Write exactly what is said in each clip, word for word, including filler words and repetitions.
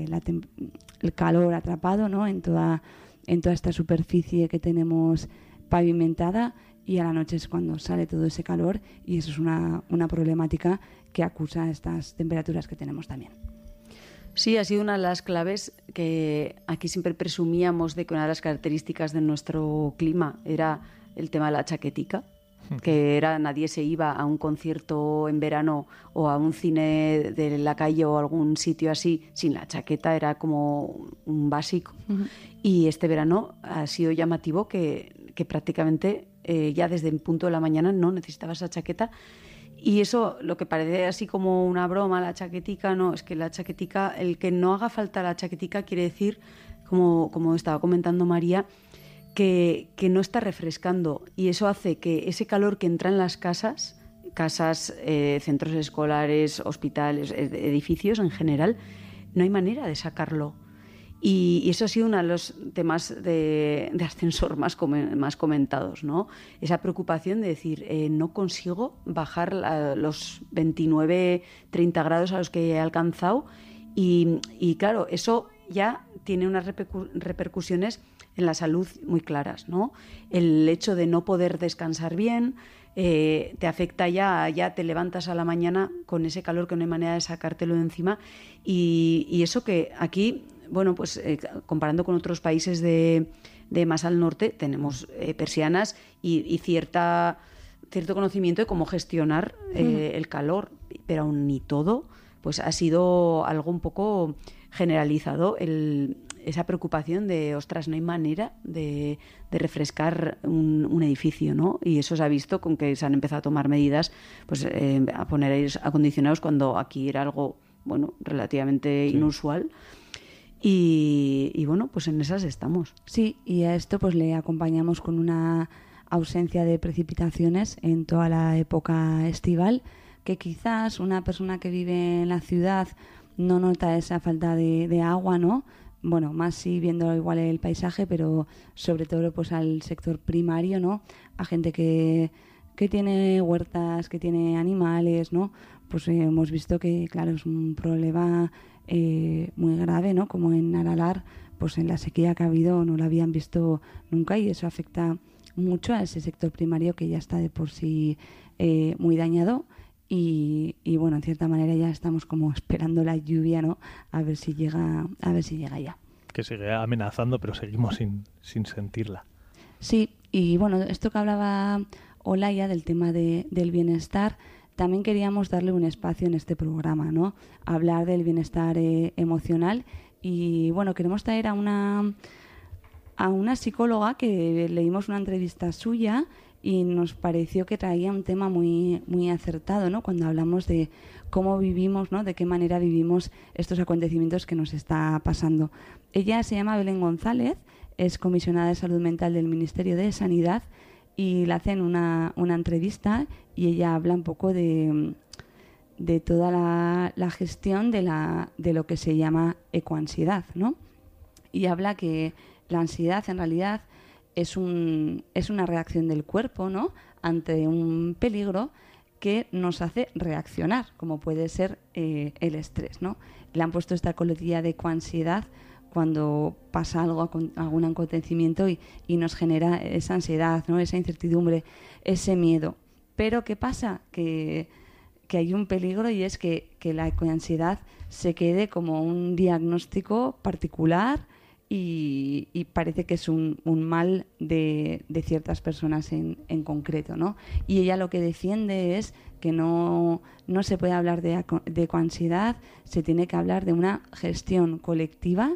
eh, la tem- el calor atrapado, ¿no? en toda en toda esta superficie que tenemos pavimentada, y a la noche es cuando sale todo ese calor, y eso es una, una problemática que acusa estas temperaturas que tenemos también. Sí, ha sido una de las claves que aquí siempre presumíamos de que una de las características de nuestro clima era el tema de la chaquetica, que era nadie se iba a un concierto en verano o a un cine de la calle o algún sitio así sin la chaqueta, era como un básico. Uh-huh. Y este verano ha sido llamativo que, que prácticamente eh, ya desde el punto de la mañana no necesitaba esa chaqueta. Y eso, lo que parece así como una broma, la chaquetica, no, es que la chaquetica, el que no haga falta la chaquetica quiere decir, como, como estaba comentando María, que, que no está refrescando, y eso hace que ese calor que entra en las casas, casas, eh, centros escolares, hospitales, edificios en general, no hay manera de sacarlo. Y, y eso ha sido uno de los temas de, de ascensor más, com- más comentados, ¿no? Esa preocupación de decir, eh, no consigo bajar la, los veintinueve, treinta grados a los que he alcanzado, y, y claro, eso ya tiene unas repercu- repercusiones en la salud muy claras, ¿no? El hecho de no poder descansar bien eh, te afecta ya, ya te levantas a la mañana con ese calor que no hay manera de sacártelo de encima, y, y eso que aquí, bueno, pues eh, comparando con otros países de, de más al norte, tenemos eh, persianas y, y cierta, cierto conocimiento de cómo gestionar eh, el calor, pero aún ni todo, pues ha sido algo un poco generalizado el, esa preocupación de, ostras, no hay manera de, de refrescar un, un edificio, ¿no? Y eso se ha visto con que se han empezado a tomar medidas, pues eh, a poner aires acondicionados cuando aquí era algo, bueno, relativamente sí. inusual. Y, y bueno, pues en esas estamos. Sí, y a esto pues le acompañamos con una ausencia de precipitaciones en toda la época estival, que quizás una persona que vive en la ciudad no nota esa falta de, de agua, ¿no? Bueno, más sí viendo igual el paisaje, pero sobre todo pues al sector primario, ¿no? A gente que, que tiene huertas, que tiene animales, ¿no? Pues eh, hemos visto que, claro, es un problema eh, muy grave, ¿no? Como en Aralar, pues en la sequía que ha habido no lo habían visto nunca, y eso afecta mucho a ese sector primario que ya está de por sí eh, muy dañado. Y, y bueno, en cierta manera ya estamos como esperando la lluvia, ¿no? A ver si llega, a ver si llega ya. Que sigue amenazando, pero seguimos sin, sin sentirla. Sí, y bueno, esto que hablaba Olaya del tema de, del bienestar, también queríamos darle un espacio en este programa, ¿no? Hablar del bienestar eh, emocional, y bueno, queremos traer a una a una psicóloga que leímos una entrevista suya y nos pareció que traía un tema muy muy acertado, ¿no? Cuando hablamos de cómo vivimos, ¿no? De qué manera vivimos estos acontecimientos que nos está pasando. Ella se llama Belén González, es comisionada de salud mental del Ministerio de Sanidad, y le hacen una, una entrevista y ella habla un poco de, de toda la, la gestión de, la, de lo que se llama ecoansiedad, ¿no? Y habla que la ansiedad en realidad es, un, es una reacción del cuerpo, ¿no? Ante un peligro que nos hace reaccionar, como puede ser eh, el estrés, ¿no? Le han puesto esta coletilla de ecoansiedad cuando pasa algo, algún acontecimiento y, y nos genera esa ansiedad, ¿no? Esa incertidumbre, ese miedo. Pero ¿qué pasa? Que, que hay un peligro, y es que, que la ecoansiedad se quede como un diagnóstico particular y, y parece que es un, un mal de, de ciertas personas en, en concreto, ¿no? Y ella lo que defiende es que no, no se puede hablar de, de ecoansiedad, se tiene que hablar de una gestión colectiva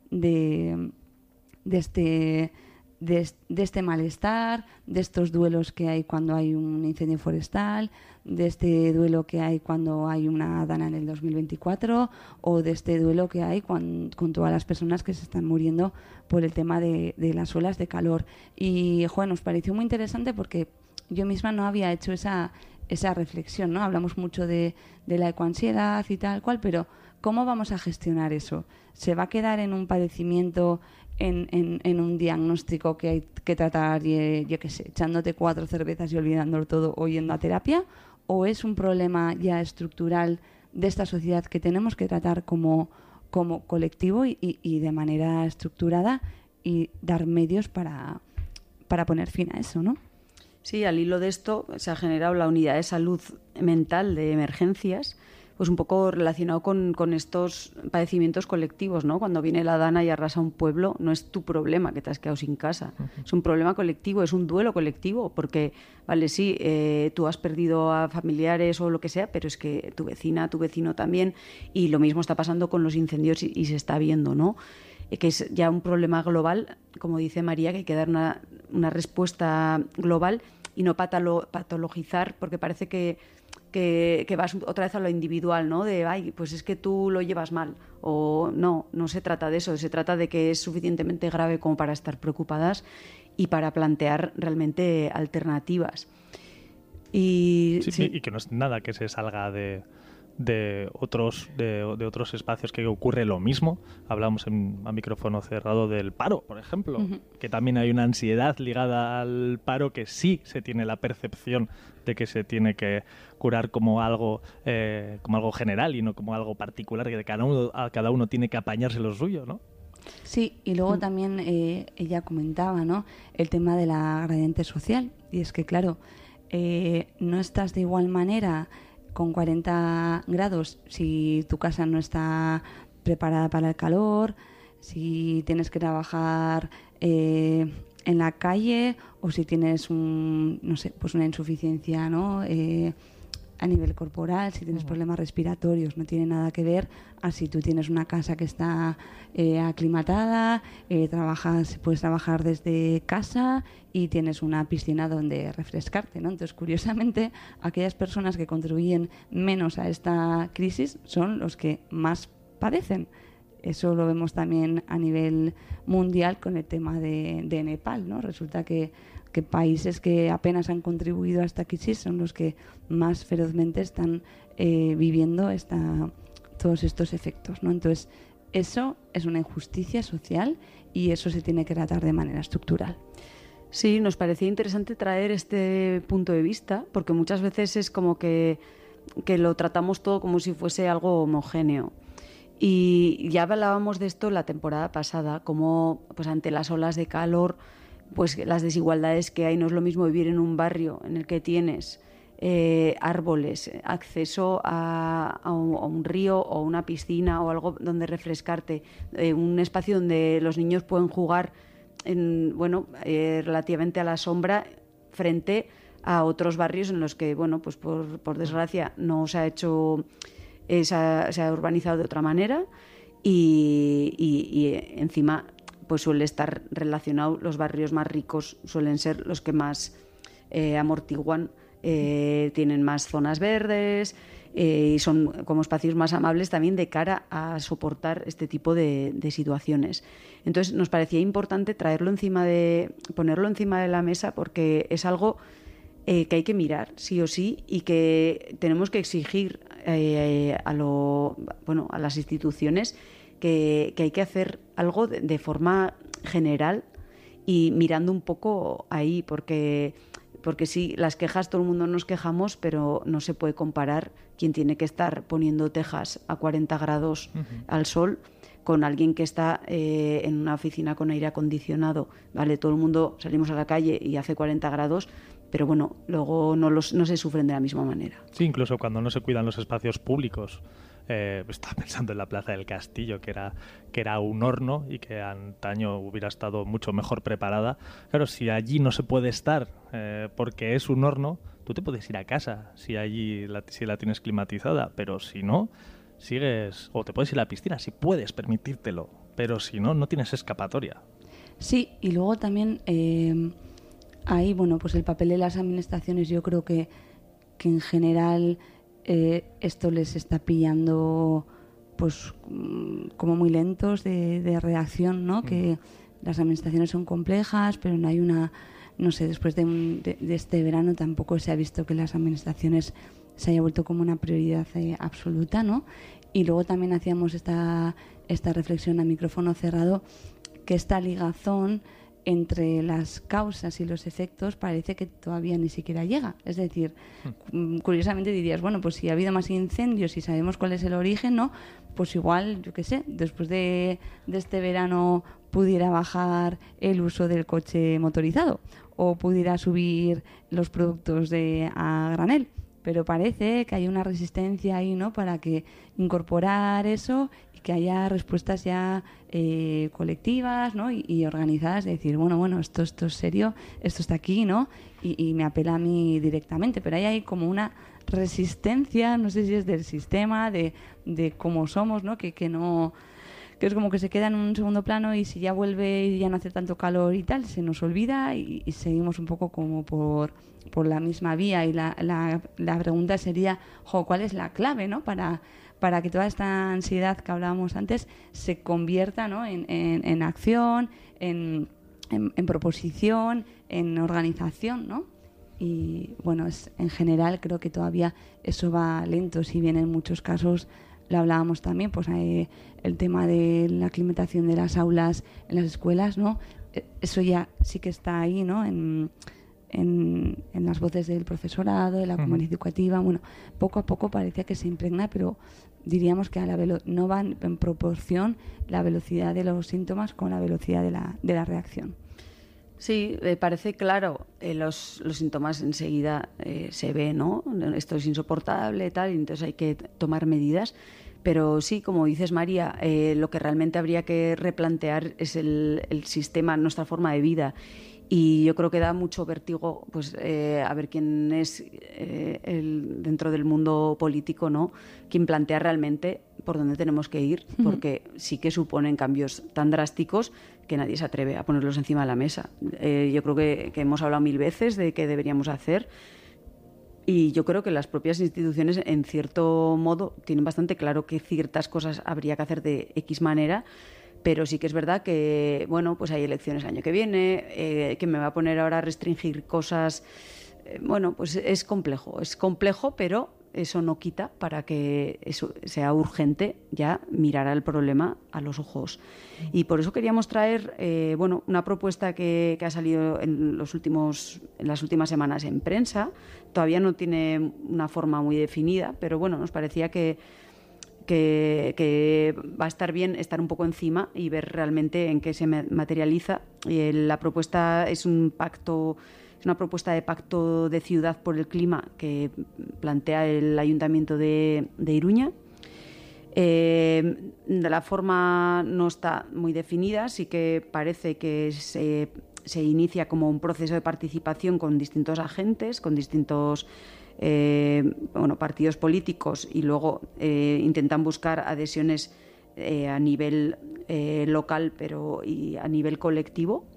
de, de este de, de este malestar, de estos duelos que hay cuando hay un incendio forestal, de este duelo que hay cuando hay una dana en el dos mil veinticuatro, o de este duelo que hay con, con todas las personas que se están muriendo por el tema de, de las olas de calor. Y bueno, nos pareció muy interesante porque yo misma no había hecho esa esa reflexión, ¿no? Hablamos mucho de, de la ecoansiedad y tal cual, pero ¿cómo vamos a gestionar eso? ¿Se va a quedar en un padecimiento, en, en, en un diagnóstico que hay que tratar, y, yo qué sé, echándote cuatro cervezas y olvidándolo todo o yendo a terapia? ¿O es un problema ya estructural de esta sociedad que tenemos que tratar como, como colectivo y, y, y de manera estructurada y dar medios para, para poner fin a eso, ¿no? Sí, al hilo de esto se ha generado la unidad de salud mental de emergencias, pues un poco relacionado con, con estos padecimientos colectivos, ¿no? Cuando viene la Dana y arrasa un pueblo, no es tu problema que te has quedado sin casa, uh-huh. Es un problema colectivo, es un duelo colectivo, porque, vale, sí, eh, tú has perdido a familiares o lo que sea, pero es que tu vecina, tu vecino también, y lo mismo está pasando con los incendios y, y se está viendo, ¿no? Eh, que es ya un problema global, como dice María, que hay que dar una, una respuesta global y no patolo, patologizar, porque parece que Que, que vas otra vez a lo individual, ¿no? De, ay, pues es que tú lo llevas mal. O no, no se trata de eso. Se trata de que es suficientemente grave como para estar preocupadas y para plantear realmente alternativas. Y, sí, sí. y que no es nada que se salga de, de, otros, de, de otros espacios que ocurre lo mismo. Hablamos en, a micrófono cerrado del paro, por ejemplo, uh-huh. que también hay una ansiedad ligada al paro que sí se tiene la percepción de que se tiene que curar como algo eh, como algo general y no como algo particular, que cada uno, cada uno tiene que apañarse lo suyo, ¿no? Sí, y luego también eh, ella comentaba, ¿no?, el tema de la gradiente social, y es que claro, eh, no estás de igual manera con cuarenta grados si tu casa no está preparada para el calor, si tienes que trabajar eh, en la calle o si tienes un, no sé, pues una insuficiencia, ¿no?, eh, a nivel corporal, si tienes problemas respiratorios. No tiene nada que ver a si tú tienes una casa que está eh, aclimatada, eh, trabajas, puedes trabajar desde casa y tienes una piscina donde refrescarte, ¿no? Entonces, curiosamente, aquellas personas que contribuyen menos a esta crisis son los que más padecen. Eso lo vemos también a nivel mundial con el tema de, de Nepal, ¿no? Resulta que, que países que apenas han contribuido a esta crisis son los que más ferozmente están eh, viviendo esta, todos estos efectos, ¿no? Entonces, eso es una injusticia social y eso se tiene que tratar de manera estructural. Sí, nos parecía interesante traer este punto de vista, porque muchas veces es como que, que lo tratamos todo como si fuese algo homogéneo. Y ya hablábamos de esto la temporada pasada, como pues ante las olas de calor, pues las desigualdades que hay. No es lo mismo vivir en un barrio en el que tienes eh, árboles, acceso a, a, un, a un río o una piscina o algo donde refrescarte, eh, un espacio donde los niños pueden jugar en, bueno, eh, relativamente a la sombra, frente a otros barrios en los que, bueno, pues por, por desgracia no se ha hecho... Se ha, se ha urbanizado de otra manera y, y, y encima pues suele estar relacionado, los barrios más ricos suelen ser los que más eh, amortiguan, eh, tienen más zonas verdes eh, y son como espacios más amables también de cara a soportar este tipo de, de situaciones. Entonces nos parecía importante traerlo encima de, ponerlo encima de la mesa, porque es algo Eh, que hay que mirar sí o sí y que tenemos que exigir eh, a lo bueno a las instituciones que, que hay que hacer algo de, de forma general y mirando un poco ahí, porque porque sí, las quejas, todo el mundo nos quejamos, pero no se puede comparar quien tiene que estar poniendo tejas a cuarenta grados uh-huh. al sol con alguien que está eh, en una oficina con aire acondicionado. Vale, todo el mundo salimos a la calle y hace cuarenta grados, pero bueno, luego no, los, no se sufren de la misma manera. Sí, incluso cuando no se cuidan los espacios públicos. Eh, estaba pensando en la Plaza del Castillo, que era, que era un horno y que antaño hubiera estado mucho mejor preparada. Claro, si allí no se puede estar eh, porque es un horno, tú te puedes ir a casa si allí la, si la tienes climatizada, pero si no, sigues, o te puedes ir a la piscina si puedes permitírtelo, pero si no, no tienes escapatoria. Sí, y luego también eh, ahí, bueno, pues el papel de las administraciones, yo creo que, que en general eh, esto les está pillando pues como muy lentos de, de reacción, ¿no? Mm. Que las administraciones son complejas, pero no hay una, no sé, después de, un, de, de este verano tampoco se ha visto que las administraciones se haya vuelto como una prioridad eh, absoluta, ¿no? Y luego también hacíamos esta, esta reflexión a micrófono cerrado, que esta ligazón entre las causas y los efectos parece que todavía ni siquiera llega. Es decir, mm. curiosamente dirías, bueno, pues si ha habido más incendios y sabemos cuál es el origen, ¿no? Pues igual, yo qué sé, después de, de este verano pudiera bajar el uso del coche motorizado o pudiera subir los productos de a granel. Pero parece que hay una resistencia ahí, ¿no?, para que incorporar eso y que haya respuestas ya eh, colectivas, ¿no?, y, y organizadas, de decir, bueno, bueno, esto, esto es serio, esto está aquí, ¿no?, y, y me apela a mí directamente. Pero ahí hay como una resistencia, no sé si es del sistema, de, de cómo somos, ¿no?, que, que no... que es como que se queda en un segundo plano y si ya vuelve y ya no hace tanto calor y tal, se nos olvida y, y seguimos un poco como por, por la misma vía. Y la, la, la pregunta sería, jo, ¿cuál es la clave, ¿no?, para, para que toda esta ansiedad que hablábamos antes se convierta, ¿no?, en, en, en acción, en, en, en proposición, en organización, ¿no? Y bueno, es, en general creo que todavía eso va lento, si bien en muchos casos lo hablábamos también, pues eh, el tema de la aclimatación de las aulas en las escuelas, ¿no? Eso ya sí que está ahí, ¿no?, en, en, en las voces del profesorado, de la comunidad uh-huh. educativa. Bueno, poco a poco parecía que se impregna, pero diríamos que a la velo- no van en proporción la velocidad de los síntomas con la velocidad de la, de la reacción. Sí, eh, parece claro, eh, los, los síntomas enseguida eh, se ve, ¿no? Esto es insoportable, tal, y entonces hay que tomar medidas. Pero sí, como dices, María, eh, lo que realmente habría que replantear es el, el sistema, nuestra forma de vida. Y yo creo que da mucho vértigo, pues, eh, a ver quién es eh, el, dentro del mundo político, ¿no?, quien plantea realmente por dónde tenemos que ir, porque uh-huh. sí que suponen cambios tan drásticos que nadie se atreve a ponerlos encima de la mesa. Eh, yo creo que, que hemos hablado mil veces de qué deberíamos hacer y yo creo que las propias instituciones, en cierto modo, tienen bastante claro que ciertas cosas habría que hacer de X manera. Pero sí que es verdad que, bueno, pues hay elecciones el año que viene, eh, que me va a poner ahora a restringir cosas. Eh, bueno, pues es complejo, es complejo, pero eso no quita para que eso sea urgente ya mirar al problema a los ojos. Y por eso queríamos traer, eh, bueno, una propuesta que, que ha salido en los últimos, en las últimas semanas en prensa. Todavía no tiene una forma muy definida, pero bueno, nos parecía que Que, que va a estar bien estar un poco encima y ver realmente en qué se materializa. Y la propuesta es un pacto, es una propuesta de pacto de ciudad por el clima que plantea el Ayuntamiento de, de Iruña. Eh, la forma no está muy definida, sí que parece que se, se inicia como un proceso de participación con distintos agentes, con distintos Eh, bueno, partidos políticos y luego eh, intentan buscar adhesiones eh, a nivel eh, local pero y a nivel colectivo.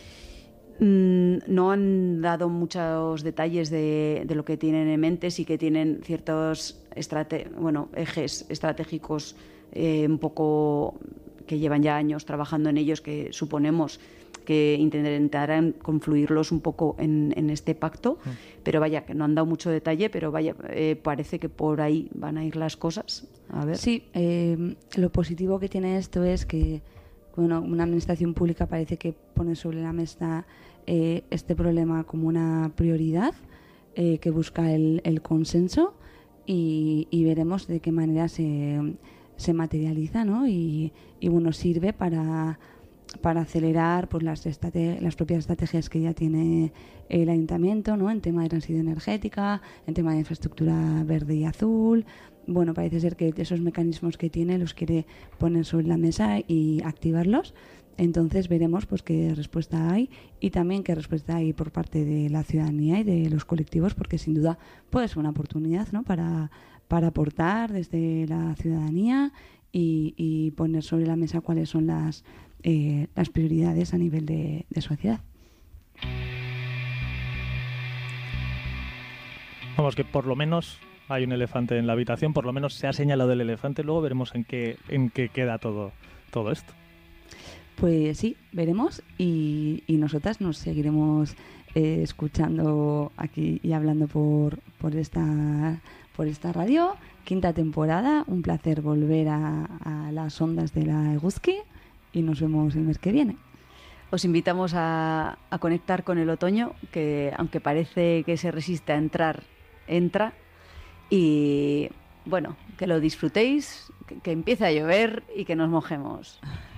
Mm, no han dado muchos detalles de, de lo que tienen en mente, sí que tienen ciertos estrate- bueno, ejes estratégicos eh, un poco que llevan ya años trabajando en ellos, que suponemos que intentarán confluirlos un poco en, en este pacto, mm. pero vaya, que no han dado mucho detalle, pero vaya, eh, parece que por ahí van a ir las cosas. A ver. Sí, eh, lo positivo que tiene esto es que, bueno, una administración pública parece que pone sobre la mesa eh, este problema como una prioridad, eh, que busca el, el consenso y, y veremos de qué manera se, se materializa, ¿no? Y, y bueno, sirve para... para acelerar pues las, estrate- las propias estrategias que ya tiene el Ayuntamiento, ¿no?, en tema de transición energética, en tema de infraestructura verde y azul. Bueno, parece ser que esos mecanismos que tiene los quiere poner sobre la mesa y activarlos. Entonces veremos pues qué respuesta hay y también qué respuesta hay por parte de la ciudadanía y de los colectivos, porque sin duda puede ser una oportunidad, ¿no?, para, para aportar desde la ciudadanía y, y poner sobre la mesa cuáles son las Eh, las prioridades a nivel de, de sociedad. Vamos, que por lo menos hay un elefante en la habitación, por lo menos se ha señalado el elefante, luego veremos en qué, en qué queda todo, todo esto. Pues sí, veremos y, y nosotras nos seguiremos eh, escuchando aquí y hablando por, por, esta, por esta radio. Quinta temporada, un placer volver a, a las ondas de la Eguzki. Y nos vemos el mes que viene. os invitamos a, a conectar con el otoño, que aunque parece que se resiste a entrar, entra. Y bueno, que lo disfrutéis, que, que empiece a llover y que nos mojemos.